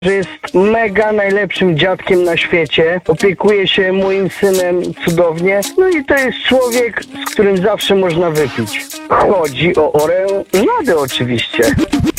że jest mega najlepszym dziadkiem na świecie. Opiekuje się moim synem cudownie. No i to jest człowiek, z którym zawsze można wypić. Chodzi o Orenadę oczywiście.